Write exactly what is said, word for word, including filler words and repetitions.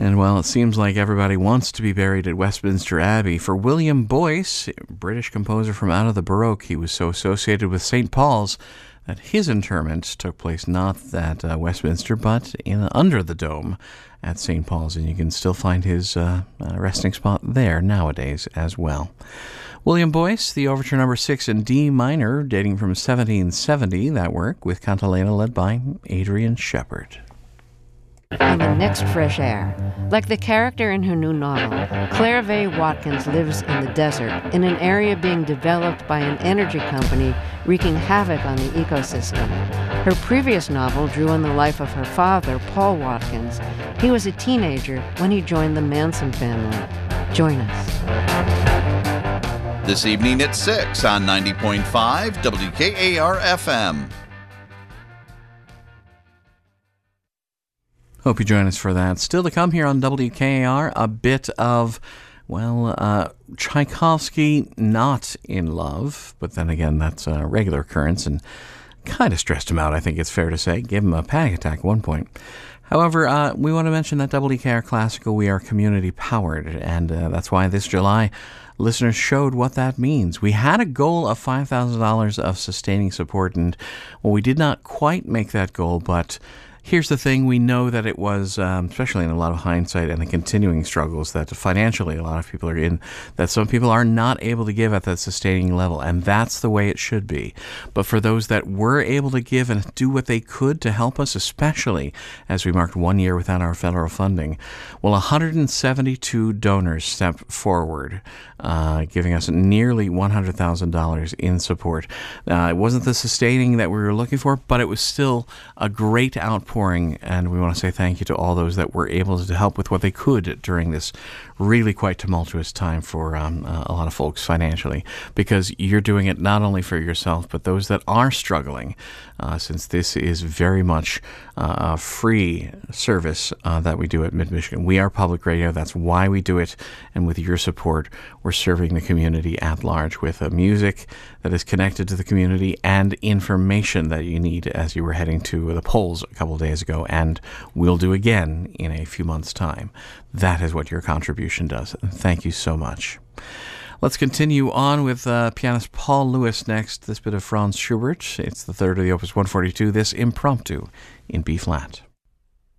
And well, it seems like everybody wants to be buried at Westminster Abbey. For William Boyce, British composer from out of the Baroque, he was so associated with Saint Paul's that his interment took place not at uh, Westminster, but in under the dome at Saint Paul's. And you can still find his uh, uh, resting spot there nowadays as well. William Boyce, the Overture Number six in D minor, dating from seventeen seventy, that work, with Cantilena led by Adrian Shepard. On the next Fresh Air, like the character in her new novel, Claire Vaye Watkins lives in the desert, in an area being developed by an energy company wreaking havoc on the ecosystem. Her previous novel drew on the life of her father, Paul Watkins. He was a teenager when he joined the Manson family. Join us. This evening at six on ninety point five W K A R F M. Hope you join us for that. Still to come here on W K A R, a bit of, well, uh, Tchaikovsky not in love, but then again, that's a regular occurrence and kind of stressed him out, I think it's fair to say. Gave him a panic attack at one point. However, uh, we want to mention that W K A R Classical, we are community powered, and uh, that's why this July, listeners showed what that means. We had a goal of five thousand dollars of sustaining support, and well, we did not quite make that goal, but here's the thing, we know that it was, um, especially in a lot of hindsight and the continuing struggles that financially a lot of people are in, that some people are not able to give at that sustaining level, and that's the way it should be. But for those that were able to give and do what they could to help us, especially as we marked one year without our federal funding, well, one hundred seventy-two donors stepped forward, uh, giving us nearly one hundred thousand dollars in support. Uh, it wasn't the sustaining that we were looking for, but it was still a great outpouring. And we want to say thank you to all those that were able to help with what they could during this really quite tumultuous time for um, uh, a lot of folks financially, because you're doing it not only for yourself, but those that are struggling, uh, since this is very much uh, a free service uh, that we do at Mid-Michigan. We are public radio. That's why we do it. And with your support, we're serving the community at large with uh, music that is connected to the community and information that you need as you were heading to the polls a couple of days ago, and we'll do again in a few months' time. That is what your contribution does. Thank you so much. Let's continue on with uh, pianist Paul Lewis next. This bit of Franz Schubert. It's the third of the Opus one forty-two, this Impromptu in B-flat.